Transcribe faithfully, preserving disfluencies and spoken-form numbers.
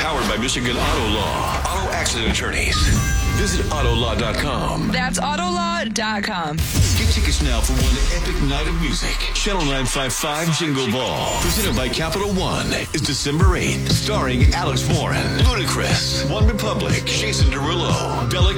Powered by Michigan Auto Law. Auto accident attorneys. Visit auto law dot com. That's auto law dot com. Get tickets now for one epic night of music. Channel nine fifty-five Jingle Ball. Presented by Capital One. Is December eighth. Starring Alex Warren, Ludacris, One Republic, Jason Derulo, Bella